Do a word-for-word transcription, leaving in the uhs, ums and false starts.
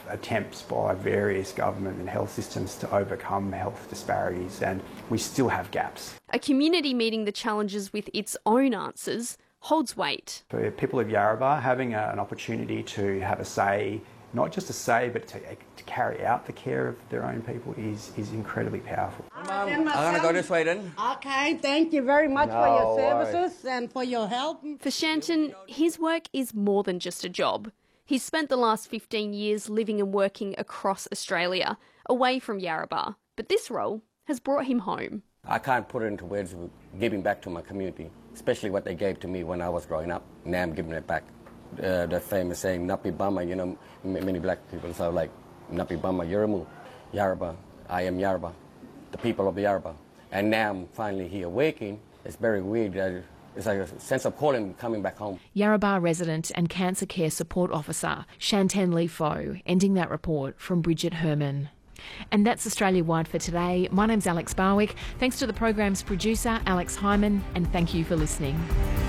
attempts by various government and health systems to overcome health disparities, and we still have gaps. A community meeting the challenges with its own answers holds weight. For people of Yarrabah, having a, an opportunity to have a say, not just a say, but to, to carry out the care of their own people is, is incredibly powerful. Mom, I'm going to go this way then. Okay, thank you very much No for your services worries. and for your help. For Shanton, his work is more than just a job. He's spent the last fifteen years living and working across Australia, away from Yarrabah. But this role has brought him home. I can't put it into words giving back to my community, especially what they gave to me when I was growing up. Now I'm giving it back. Uh, the famous saying, Napi Bama, you know, many black people say like, Napi Bama Yaramu, Yarrabah, I am Yarrabah, the people of Yarrabah. And now I'm finally here waking. It's very weird. That it's like a sense of calling coming back home. Yarrabah resident and cancer care support officer Shantan Lee Foh, ending that report from Bridget Herman. And that's Australia Wide for today. My name's Alex Barwick. Thanks to the program's producer, Alex Hyman, and thank you for listening.